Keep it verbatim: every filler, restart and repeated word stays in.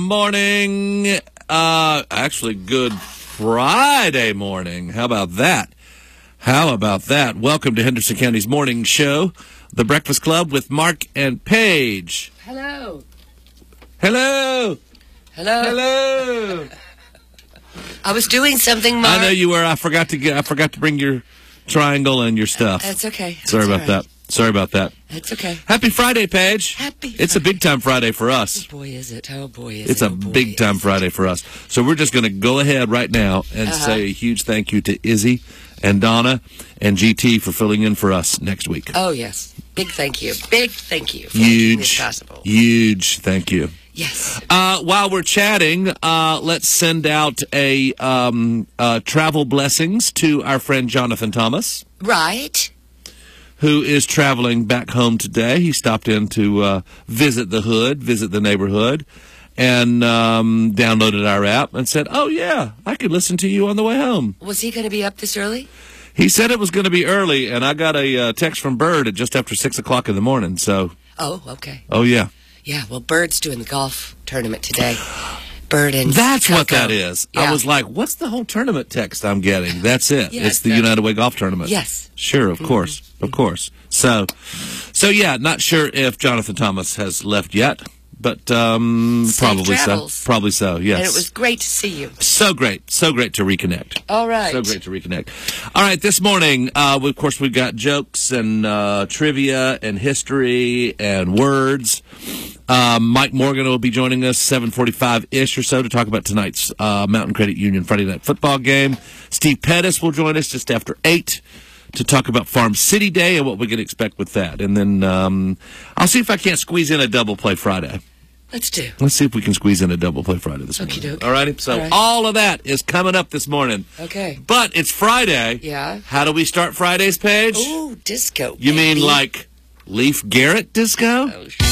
Morning. Uh, actually, good Friday morning. How about that? How about that? Welcome to Henderson County's morning show, The Breakfast Club with Mark and Paige. Hello. Hello. Hello. Hello. I was doing something, Mark. I know you were. I forgot to get. I forgot to bring your triangle and your stuff. That's okay. Sorry That's about right. that. Sorry about that. That's okay. Happy Friday, Paige. Happy It's a Friday. big time Friday for us. Oh, boy, is it. Oh, boy, is It's it. a Oh, boy, big time is Friday for us. So we're just going to go ahead right now and Uh-huh. say a huge thank you to Izzy and Donna and G T for filling in for us next week. it. Oh, yes. Big thank you. Big thank you for making this Huge, possible. huge thank you. Yes. Uh, while we're chatting, uh, let's send out a um, uh, travel blessings to our friend Jonathan Thomas, Right. who is traveling back home today. He stopped in to uh, visit the hood, visit the neighborhood, and um, downloaded our app and said, oh, yeah, I could listen to you on the way home. Was he going to be up this early? He said it was going to be early, and I got a uh, text from Bird at just after six o'clock in the morning. So, Oh, okay. oh, yeah. Yeah, well, Bird's doing the golf tournament today. Bird and That's what Coco. that is. Yeah. I was like, what's the whole tournament text I'm getting? That's it. Yeah, it's the that- United Way Golf Tournament. Yes. Sure, of course. Of course. So, so yeah, not sure if Jonathan Thomas has left yet, but um, Safe probably travels. so. Probably so, yes. And it was great to see you. so great. So great to reconnect. All right. So great to reconnect. All right, this morning, uh, we, of course, we've got jokes and uh, trivia and history and words. Um, Mike Morgan will be joining us seven forty-five-ish or so to talk about tonight's uh, Mountain Credit Union Friday night football game. Steve Pettis will join us just after eight to talk about Farm City Day and what we can expect with that. And then um, I'll see if I can't squeeze in a double play Friday. Let's do. Let's see if we can squeeze in a double play Friday this morning. Okey-doke. All righty? So All right. all of that is coming up this morning. Okay. But it's Friday. Yeah. How do we start Friday's page? Ooh, disco. You mean baby. like Leif Garrett disco? Oh,